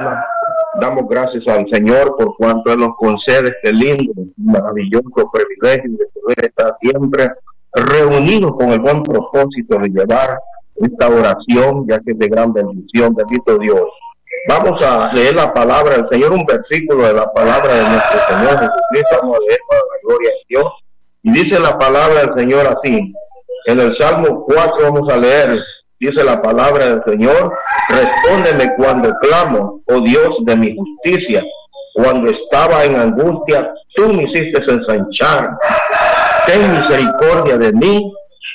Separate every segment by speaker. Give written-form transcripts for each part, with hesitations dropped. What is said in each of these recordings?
Speaker 1: Damos gracias al Señor por cuanto Él nos concede este lindo, maravilloso privilegio de poder estar siempre reunidos con el buen propósito de llevar esta oración, ya que es de gran bendición. Bendito Dios. Vamos a leer la palabra del Señor, un versículo de la palabra de nuestro Señor Jesucristo. Vamos a leer para la gloria de Dios. Y dice la palabra del Señor así. En el Salmo 4 vamos a leer. Dice la palabra del Señor: respóndeme cuando clamo, oh Dios de mi justicia. Cuando estaba en angustia, tú me hiciste ensanchar. Ten misericordia de mí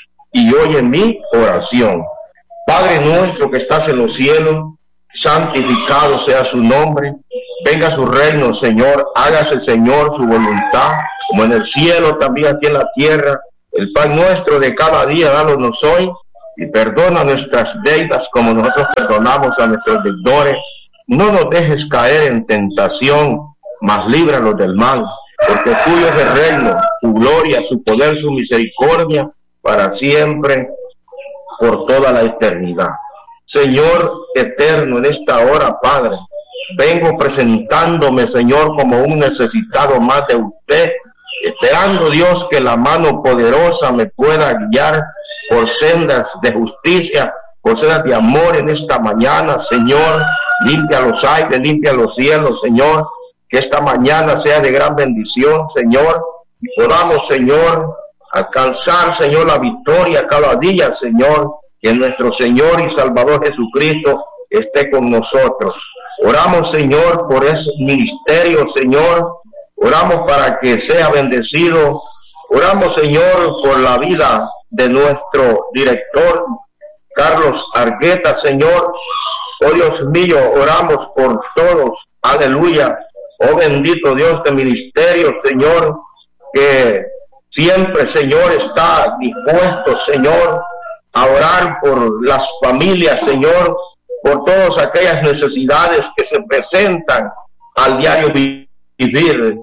Speaker 1: y oye mi oración. Padre nuestro que estás en los cielos, santificado sea su nombre. Venga su reino, Señor. Hágase, Señor, su voluntad, como en el cielo, también aquí en la tierra. El pan nuestro de cada día, danos hoy. Y perdona nuestras deudas como nosotros perdonamos a nuestros deudores. No nos dejes caer en tentación, mas líbranos del mal. Porque tuyo es el reino, su gloria, su poder, su misericordia, para siempre, por toda la eternidad. Señor eterno, en esta hora, Padre, vengo presentándome, Señor, como un necesitado más de usted, esperando, Dios, que la mano poderosa me pueda guiar por sendas de justicia, por sendas de amor en esta mañana, Señor. Limpia los aires, limpia los cielos, Señor. Que esta mañana sea de gran bendición, Señor. Y podamos, Señor, alcanzar, Señor, la victoria cada día, Señor. Que nuestro Señor y Salvador Jesucristo esté con nosotros. Oramos, Señor, por ese ministerio, Señor. Oramos para que sea bendecido. Oramos, Señor, por la vida de nuestro director, Carlos Argueta, Señor. Oh Dios mío, oramos por todos. Aleluya. Oh bendito Dios de ministerio, Señor, que siempre, Señor, está dispuesto, Señor, a orar por las familias, Señor, por todas aquellas necesidades que se presentan al diario vivir.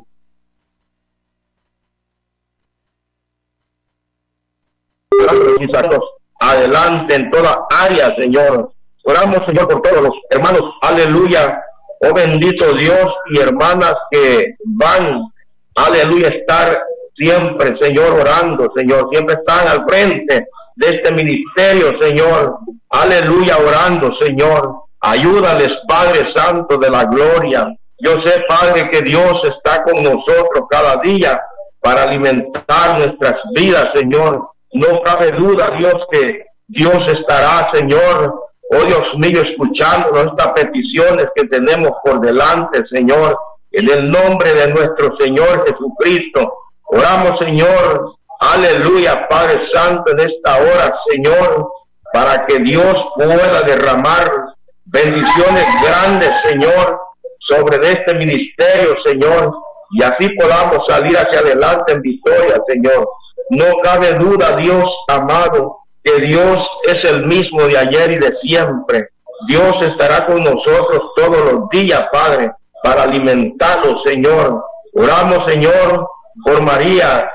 Speaker 1: Adelante en toda área, Señor. Oramos, Señor, por todos los hermanos. Aleluya. Oh bendito Dios, y hermanas que van, aleluya, estar siempre, Señor, orando, Señor. Siempre están al frente de este ministerio, Señor. Aleluya, orando, Señor. Ayúdales, Padre Santo de la gloria. Yo sé, Padre, que Dios está con nosotros cada día para alimentar nuestras vidas, Señor. No cabe duda, Dios, que Dios estará, Señor, oh Dios mío, escuchándonos estas peticiones que tenemos por delante, Señor. En el nombre de nuestro Señor Jesucristo, oramos, Señor, aleluya, Padre Santo, en esta hora, Señor, para que Dios pueda derramar bendiciones grandes, Señor, sobre este ministerio, Señor, y así podamos salir hacia adelante en victoria, Señor. No cabe duda, Dios amado, que Dios es el mismo de ayer y de siempre. Dios estará con nosotros todos los días, Padre, para alimentarnos, Señor. Oramos, Señor, por María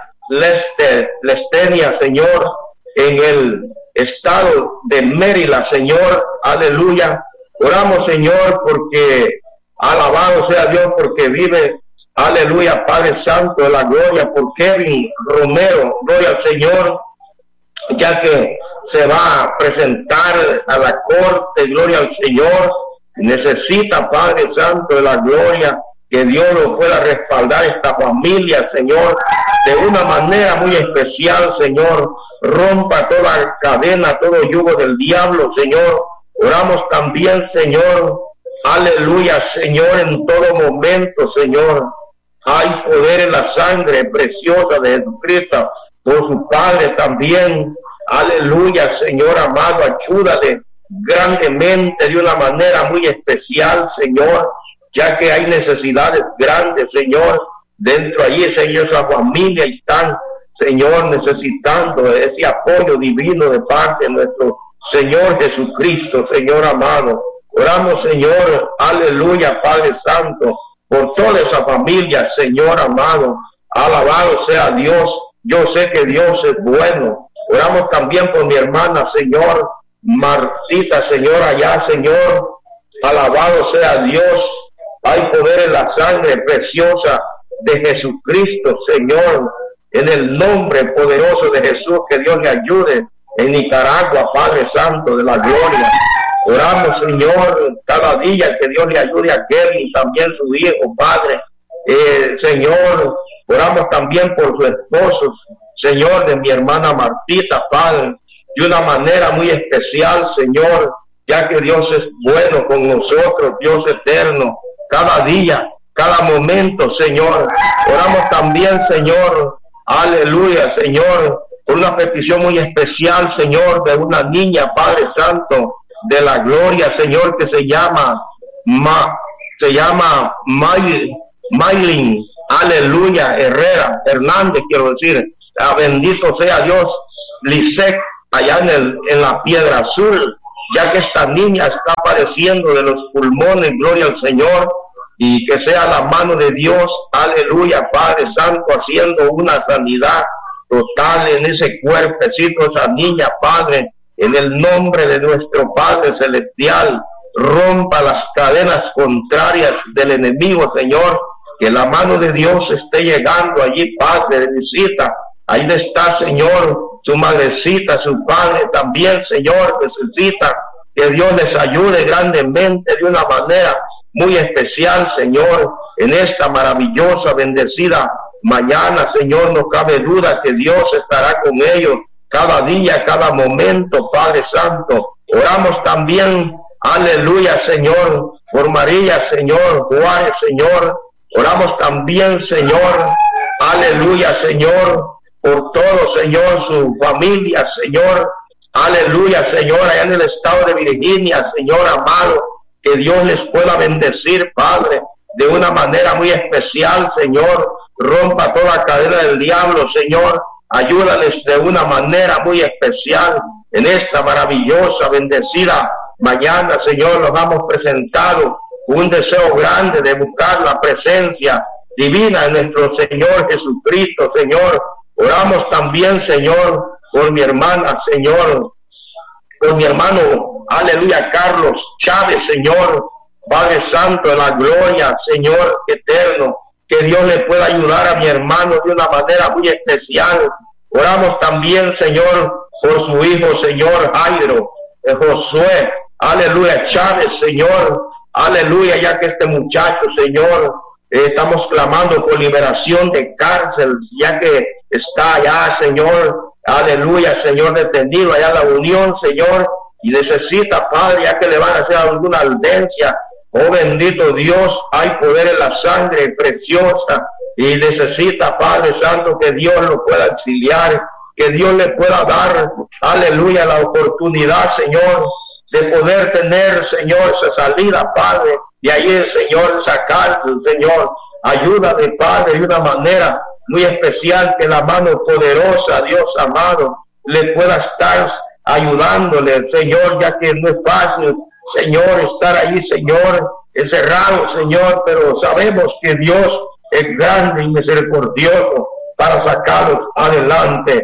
Speaker 1: Lestenia, Señor, en el estado de Maryland, Señor, aleluya. Oramos, Señor, porque alabado sea Dios, porque vive, aleluya, Padre Santo de la gloria, por Kevin Romero, gloria al Señor, ya que se va a presentar a la corte, gloria al Señor. Necesita, Padre Santo de la gloria, que Dios lo pueda respaldar esta familia, Señor, de una manera muy especial, Señor. Rompa toda cadena, todo yugo del diablo, Señor. Oramos también, Señor, aleluya, Señor, en todo momento, Señor. Hay poder en la sangre preciosa de Jesucristo, por su Padre también. Aleluya, Señor amado, ayúdale grandemente, de una manera muy especial, Señor, ya que hay necesidades grandes, Señor, dentro allí, Señor, esa familia están, Señor, necesitando ese apoyo divino de parte de nuestro Señor Jesucristo, Señor amado. Oramos, Señor, aleluya, Padre Santo, por toda esa familia, Señor amado. Alabado sea Dios. Yo sé que Dios es bueno. Oramos también por mi hermana, Señor, Martita, Señor, allá, Señor, Alabado sea Dios. Hay poder en la sangre preciosa de Jesucristo, Señor. En el nombre poderoso de Jesús, que Dios le ayude en Nicaragua, Padre Santo de la gloria. Oramos, Señor, cada día que Dios le ayude a Kevin, también su hijo, Padre. Señor, oramos también por su esposo, Señor, de mi hermana Martita, Padre, de una manera muy especial, Señor, ya que Dios es bueno con nosotros, Dios eterno, cada día, cada momento, Señor. Oramos también, Señor, aleluya, Señor, por una petición muy especial, Señor, de una niña, Padre Santo, de la gloria, Señor, que se llama Maylin, aleluya, Hernández, quiero decir, bendito sea Dios, Lisek, allá en la Piedra Azul, ya que esta niña está padeciendo de los pulmones, gloria al Señor, y que sea la mano de Dios, aleluya, Padre Santo, haciendo una sanidad total en ese cuerpecito, esa niña, Padre, en el nombre de nuestro Padre Celestial. Rompa las cadenas contrarias del enemigo, Señor, que la mano de Dios esté llegando allí, Padre, de visita. Ahí está, Señor, su madrecita, su padre también, Señor, necesita que Dios les ayude grandemente de una manera muy especial, Señor, en esta maravillosa, bendecida mañana, Señor. No cabe duda que Dios estará con ellos cada día, cada momento, Padre Santo. Oramos también, aleluya, Señor, por María, Señor, Juárez, Señor. Oramos también, Señor, aleluya, Señor, por todo, Señor, su familia, Señor, aleluya, Señor, allá en el estado de Virginia, Señor amado, que Dios les pueda bendecir, Padre, de una manera muy especial, Señor. Rompa toda cadena del diablo, Señor. Ayúdales de una manera muy especial en esta maravillosa, bendecida mañana, Señor. Nos hemos presentado un deseo grande de buscar la presencia divina de nuestro Señor Jesucristo, Señor. Oramos también, Señor, por mi hermana, Señor, por mi hermano, aleluya, Carlos Chávez, Señor, Padre Santo de la gloria, Señor eterno, que Dios le pueda ayudar a mi hermano de una manera muy especial. Oramos también, Señor, por su hijo, Señor Jairo, Josué, aleluya, Chávez, Señor, aleluya, ya que este muchacho, Señor, estamos clamando por liberación de cárcel, ya que está allá, Señor, aleluya, Señor, detenido allá en la Unión, Señor, y necesita, Padre, ya que le van a hacer alguna aldencia. Oh bendito Dios, hay poder en la sangre preciosa y necesita, Padre Santo, que Dios lo pueda auxiliar, que Dios le pueda dar, aleluya, la oportunidad, Señor, de poder tener, Señor, esa salida, Padre, y ahí, Señor, sacarse, Señor. Ayúdame, Padre, de una manera muy especial, que la mano poderosa, Dios amado, le pueda estar ayudándole, Señor, ya que no es fácil, Señor, estar ahí, Señor, encerrado, Señor, pero sabemos que Dios es grande y misericordioso para sacarlos adelante.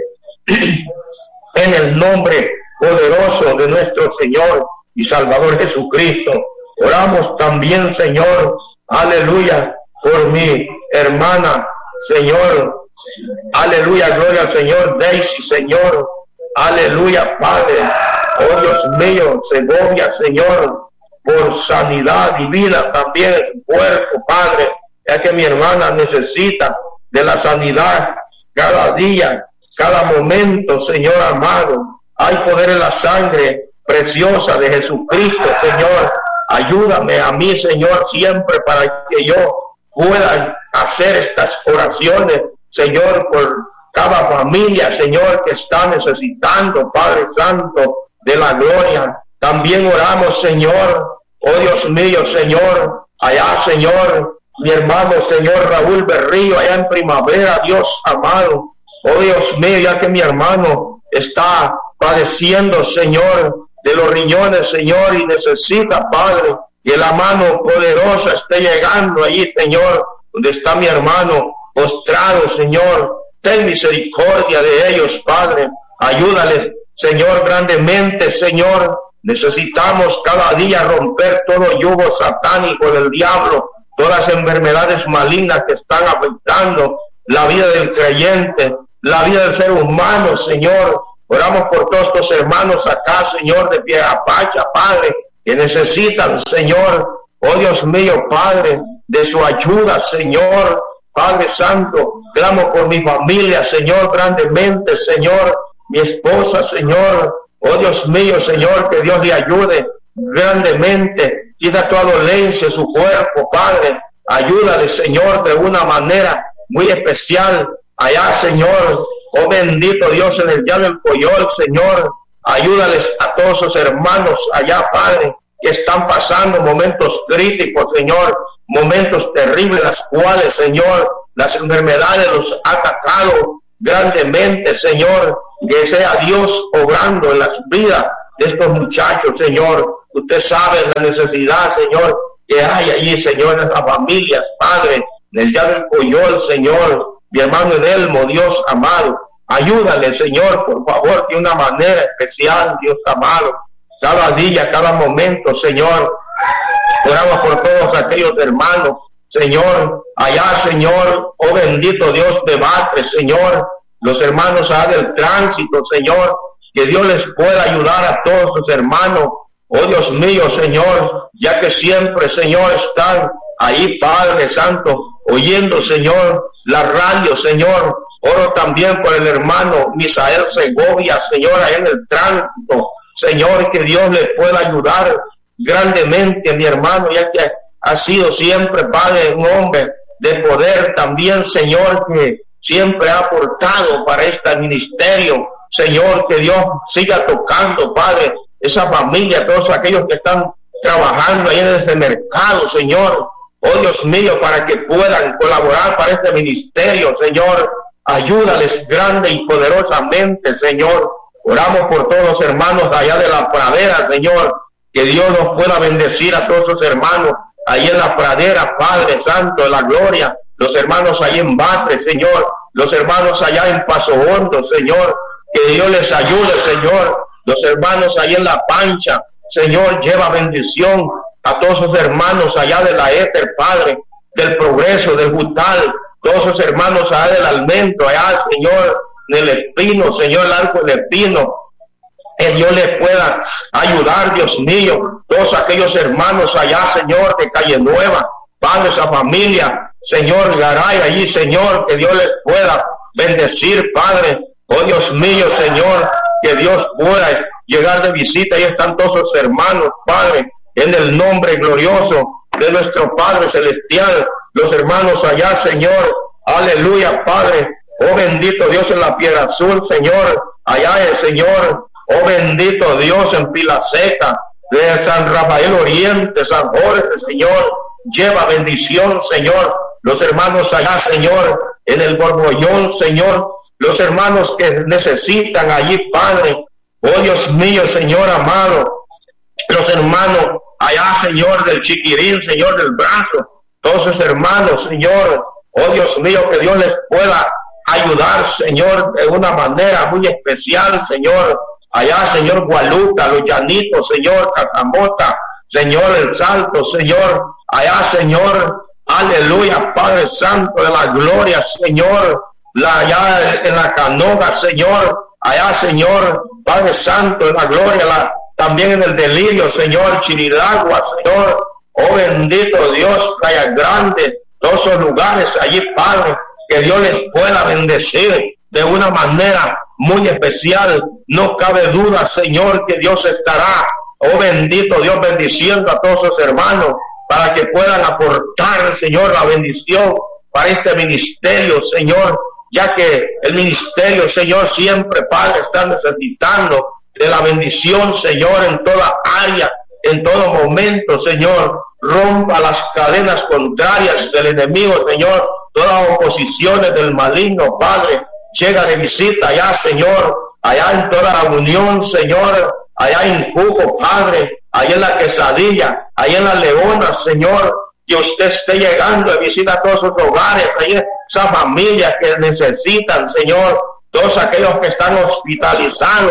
Speaker 1: En el nombre poderoso de nuestro Señor y Salvador Jesucristo, oramos también, Señor, aleluya, por mi hermana, Señor, aleluya, gloria al Señor, Daisy, Señor, aleluya, Padre, oh Dios mío, Segovia, Señor, por sanidad divina también en su cuerpo, Padre, ya que mi hermana necesita de la sanidad cada día, cada momento, Señor amado. Hay poder en la sangre preciosa de Jesucristo, Señor. Ayúdame a mí, Señor, siempre para que yo pueda hacer estas oraciones, Señor, por cada familia, Señor, que está necesitando, Padre Santo de la gloria. También oramos, Señor, oh Dios mío, Señor, allá, Señor, mi hermano, Señor Raúl Berrío, allá en Primavera, Dios amado. Oh Dios mío, ya que mi hermano está padeciendo, Señor, de los riñones, Señor, y necesita, Padre, que la mano poderosa esté llegando allí, Señor, donde está mi hermano postrado, Señor. Ten misericordia de ellos, Padre. Ayúdales, Señor, grandemente, Señor, Necesitamos cada día romper todo yugo satánico del diablo, todas las enfermedades malignas que están afectando la vida del creyente, la vida del ser humano, Señor. Oramos por todos estos hermanos acá, Señor, de Piedra-Pacha, Padre, que necesitan, Señor, oh Dios mío, Padre, de su ayuda, Señor. Padre Santo, clamo por mi familia, Señor, grandemente, Señor, mi esposa, Señor, oh Dios mío, Señor, que Dios le ayude grandemente, quita toda dolencia en su cuerpo, Padre, ayúdale, Señor, de una manera muy especial, allá, Señor, oh bendito Dios, en el llano del Coyol, Señor, ayúdales a todos sus hermanos allá, Padre, que están pasando momentos críticos, Señor, momentos terribles, las cuales, Señor, las enfermedades los ha atacado grandemente, Señor, que sea Dios obrando en las vidas de estos muchachos, Señor. Usted sabe la necesidad, Señor, que hay allí, Señor, en las familias, Padre, en el llano del Coyol, Señor, mi hermano Edelmo, Dios amado, ayúdale, Señor, por favor, de una manera especial, Dios amado, cada día, cada momento, Señor. Oramos por todos aquellos hermanos, Señor, allá, Señor, oh bendito Dios de Batres, Señor, los hermanos allá del tránsito, Señor, que Dios les pueda ayudar a todos sus hermanos, oh Dios mío, Señor, ya que siempre, Señor, están ahí, Padre Santo, oyendo, Señor, la radio, Señor. Oro también por el hermano Misael Segovia, Señor, ahí en el tránsito, Señor, que Dios le pueda ayudar grandemente a mi hermano, ya que ha sido siempre, Padre, un hombre de poder también, Señor, que siempre ha aportado para este ministerio, Señor, que Dios siga tocando, Padre, esa familia, todos aquellos que están trabajando ahí en este mercado, Señor, oh Dios mío, para que puedan colaborar para este ministerio, Señor, ayúdales grande y poderosamente, Señor. Oramos por todos los hermanos de allá de la pradera, Señor, que Dios nos pueda bendecir a todos los hermanos ahí en la pradera, Padre Santo de la gloria, los hermanos ahí en Batres, Señor, los hermanos allá en Paso Hondo, Señor, que Dios les ayude, Señor, los hermanos ahí en La Pancha, Señor, lleva bendición a todos los hermanos allá de la Éter, Padre, del Progreso, del Butal, todos los hermanos allá del Almento, allá, Señor, del Espino, Señor, el Arco del Espino, que Dios les pueda ayudar, Dios mío, todos aquellos hermanos allá, Señor, de Calle Nueva, Padre, esa familia, Señor, Garay, allí, Señor, que Dios les pueda bendecir, Padre, oh Dios mío, Señor, que Dios pueda llegar de visita, ahí están todos los hermanos, Padre, en el nombre glorioso de nuestro Padre Celestial, los hermanos allá, Señor, aleluya, Padre, oh bendito Dios en la Piedra Azul, Señor, allá el Señor, oh bendito Dios en Pila Seca, de San Rafael Oriente, San Jorge, Señor, lleva bendición, Señor, los hermanos allá, Señor, en el Borbollón, Señor, los hermanos que necesitan allí, Padre, oh Dios mío, Señor amado, los hermanos allá, Señor, del Chiquirín, Señor, del Brazo, todos sus hermanos, Señor, oh Dios mío, que Dios les pueda ayudar, Señor, de una manera muy especial, Señor, allá, Señor, Gualuca, Los Llanitos, Señor, Catamota, Señor, El Salto, Señor, allá, Señor, aleluya, Padre Santo de la gloria, Señor, allá en la Canoga, Señor, allá, Señor, Padre Santo de la gloria, también en el Delirio, Señor, Chirilagua, Señor, oh bendito Dios, Playa Grande, todos esos lugares allí, Padre, que Dios les pueda bendecir de una manera muy especial. No cabe duda, Señor, que Dios estará, oh bendito Dios, bendiciendo a todos sus hermanos para que puedan aportar, Señor, la bendición para este ministerio, Señor, ya que el ministerio, Señor, siempre, Padre, está necesitando de la bendición, Señor, en toda área, en todo momento, Señor. Rompa las cadenas contrarias del enemigo, Señor, todas oposiciones del maligno, Padre. Llega de visita allá, Señor, allá en toda la unión, Señor, allá en Cujo, Padre, allá en la Quesadilla, allá en la Leona, Señor, que usted esté llegando de visita a todos sus hogares, allá esas familias que necesitan, Señor, todos aquellos que están hospitalizados,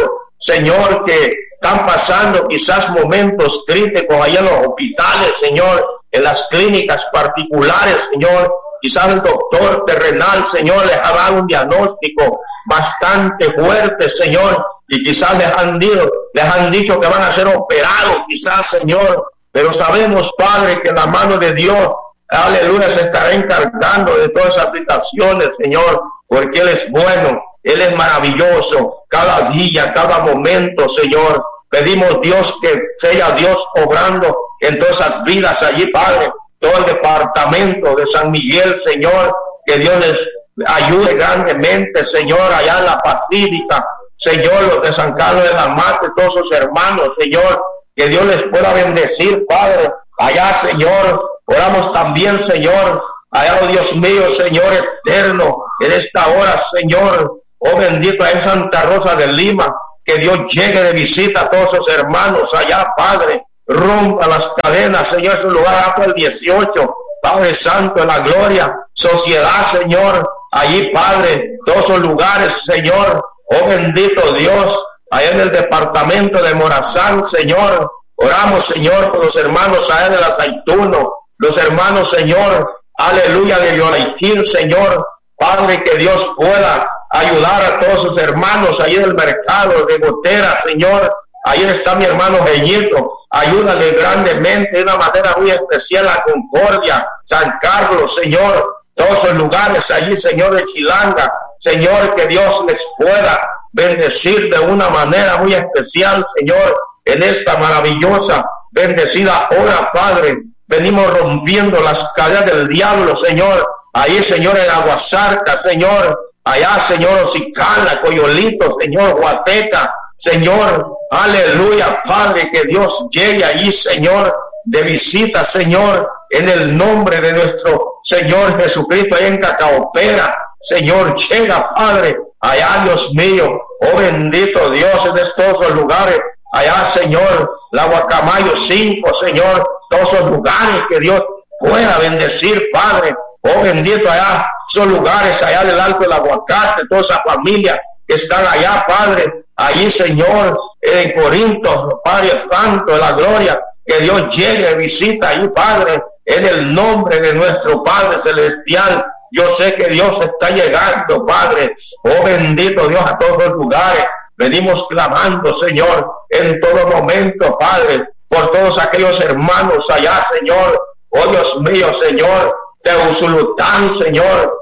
Speaker 1: Señor, que están pasando quizás momentos críticos allá en los hospitales, Señor, en las clínicas particulares, Señor. Quizás el doctor terrenal, Señor, les ha dado un diagnóstico bastante fuerte, Señor, y quizás les han dicho que van a ser operados, quizás, Señor, pero sabemos, Padre, que la mano de Dios, aleluya, se estará encargando de todas esas situaciones, Señor, porque Él es bueno, Él es maravilloso, cada día, cada momento, Señor. Pedimos, Dios, que sea Dios obrando en todas esas vidas allí, Padre, todo el departamento de San Miguel, Señor, que Dios les ayude grandemente, Señor, allá en la Pacífica, Señor, los de San Carlos de la Mata, todos sus hermanos, Señor, que Dios les pueda bendecir, Padre, allá, Señor. Oramos también, Señor, allá, oh Dios mío, Señor eterno, en esta hora, Señor, oh bendito, en Santa Rosa de Lima, que Dios llegue de visita a todos sus hermanos allá, Padre, rompa las cadenas, Señor, es un lugar hasta el 18, Padre Santo, en la gloria, sociedad, Señor, allí, Padre, todos esos lugares, Señor, oh bendito Dios, allá en el departamento de Morazán, Señor, oramos, Señor, por los hermanos allá del Aceituno, los hermanos, Señor, aleluya, de Yolaiquín, Señor, Padre, que Dios pueda ayudar a todos sus hermanos ahí en el mercado de Gotera, Señor. Ahí está mi hermano Geñito, ayúdale grandemente de una manera muy especial a Concordia, San Carlos, Señor, todos esos lugares allí, Señor, de Chilanga, Señor, que Dios les pueda bendecir de una manera muy especial, Señor, en esta maravillosa, bendecida hora, Padre. Venimos rompiendo las cadenas del diablo, Señor, ahí, Señor, en Aguasarca, Señor, allá, Señor, Ocicala, Coyolito, Señor, Huateca, Señor, aleluya, Padre, que Dios llegue allí, Señor, de visita, Señor, en el nombre de nuestro Señor Jesucristo, allá en Cacaopera, Señor, llega, Padre, allá, Dios mío, oh bendito Dios, en todos los lugares, allá, Señor, la Guacamayo 5, Señor, todos esos lugares que Dios pueda bendecir, Padre, oh bendito allá, esos lugares allá del Alto del Aguacate, toda esa familia que están allá, Padre, allí, Señor, en Corinto, Padre Santo de la gloria, que Dios llegue, visita allí, Padre, en el nombre de nuestro Padre Celestial. Yo sé que Dios está llegando, Padre, oh bendito Dios, a todos los lugares. Venimos clamando, Señor, en todo momento, Padre, por todos aquellos hermanos allá, Señor, oh Dios mío, Señor, de Usulután, Señor.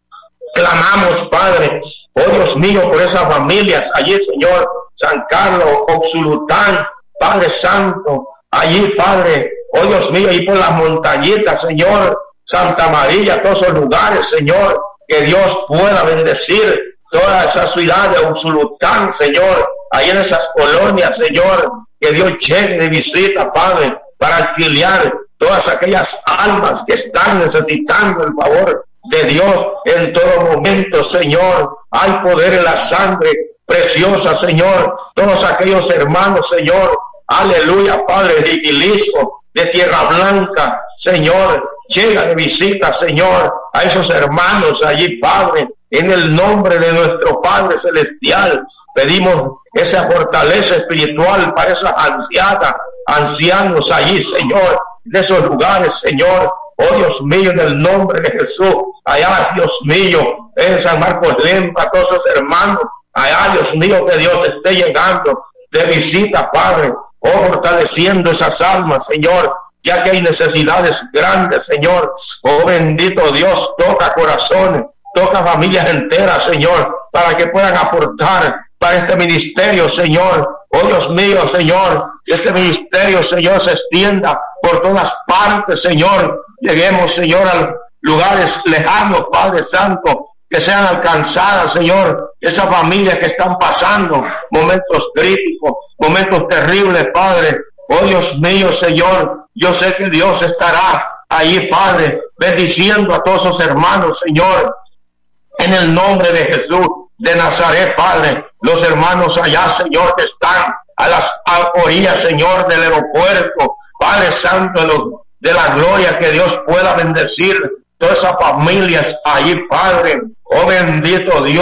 Speaker 1: Clamamos, Padre, oh Dios mío, por esas familias allí, Señor, San Carlos, Oxulután, Padre Santo, allí, Padre, oh Dios mío, y por las montañitas, Señor, Santa María, todos esos lugares, Señor, que Dios pueda bendecir toda esa ciudad de Usulután, Señor, ahí en esas colonias, Señor, que Dios llegue de visita, Padre, para alquilar todas aquellas almas que están necesitando el favor de Dios en todo momento, Señor. Hay poder en la sangre preciosa, Señor. Todos aquellos hermanos, Señor, aleluya, Padre, de Iquilisco, de Tierra Blanca, Señor, llega de visita, Señor, a esos hermanos allí, Padre, en el nombre de nuestro Padre Celestial. Pedimos esa fortaleza espiritual para esas ancianos allí, Señor, de esos lugares, Señor. Oh Dios mío, en el nombre de Jesús, allá, Dios mío, en San Marcos Lempa, todos esos hermanos, allá, Dios mío, que Dios esté llegando de visita, Padre, oh, fortaleciendo esas almas, Señor, ya que hay necesidades grandes, Señor. Oh bendito Dios, toca corazones, toca familias enteras, Señor, para que puedan aportar para este ministerio, Señor. Oh Dios mío, Señor, que este ministerio, Señor, se extienda por todas partes, Señor. Lleguemos, Señor, a lugares lejanos, Padre Santo, que sean alcanzadas, Señor, esas familias que están pasando momentos críticos, momentos terribles, Padre. Oh Dios mío, Señor, yo sé que Dios estará ahí, Padre, bendiciendo a todos sus hermanos, Señor, en el nombre de Jesús de Nazaret, Padre. Los hermanos allá, Señor, que están a las orillas, Señor, del aeropuerto, Padre Santo de la gloria, que Dios pueda bendecir todas esas familias allí, Padre. Oh bendito Dios,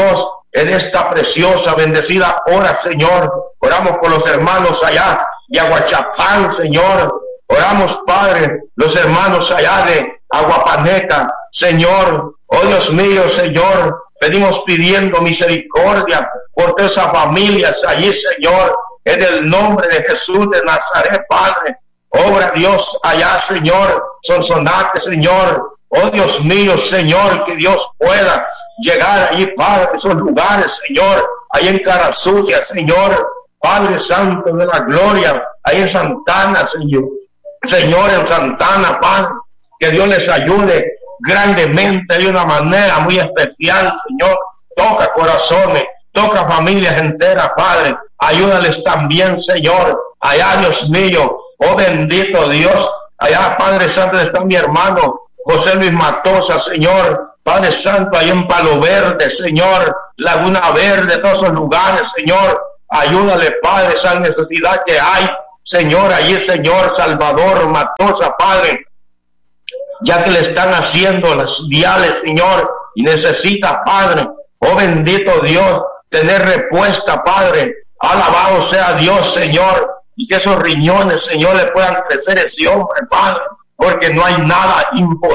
Speaker 1: en esta preciosa, bendecida hora, Señor. Oramos por los hermanos allá de Aguachapán, Señor. Oramos, Padre, los hermanos allá de Aguapaneca, Señor. Oh Dios mío, Señor, pedimos pidiendo misericordia por todas esas familias allí, Señor, en el nombre de Jesús de Nazaret, Padre. Obra Dios allá, Señor, Sonsonate, Señor. Oh Dios mío, Señor, que Dios pueda llegar allí, Padre, a esos lugares, Señor, ahí en Carasucia, Señor, Padre Santo de la Gloria, ahí en Santana, Señor, en Santana, Padre, que Dios les ayude grandemente de una manera muy especial, Señor. Toca corazones, toca familias enteras, Padre, ayúdales también, Señor, allá, Dios mío, oh bendito Dios, allá, Padre Santo, está mi hermano José Luis Matosa, Señor, Padre Santo, ahí en Palo Verde, Señor, Laguna Verde, todos esos lugares, Señor, ayúdale, Padre, esa necesidad que hay, Señor, allí, Señor, Salvador Matosa, Padre, ya que le están haciendo las diales, Señor, y necesita, Padre, oh bendito Dios, tener respuesta, Padre, alabado sea Dios, Señor, y que esos riñones, Señor, le puedan crecer a ese hombre, Padre, porque no hay nada imposible